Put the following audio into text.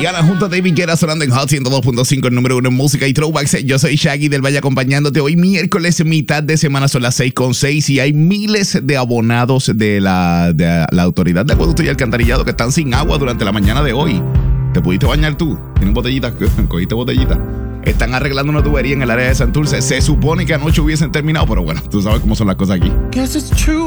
Rihanna junto a David Guetta sonando en Hot 102.5, el número 1 en música y throwbacks. Yo soy Shaggy del Valle acompañándote hoy miércoles, mitad de semana, son las 6:06 y hay miles de abonados de la Autoridad de Acueducto y Alcantarillado que están sin agua durante la mañana de hoy. ¿Te pudiste bañar tú? ¿Tienes botellita? ¿Cogiste botellita? Están arreglando una tubería en el área de Santurce. Se supone que anoche hubiesen terminado, pero bueno, tú sabes cómo son las cosas aquí.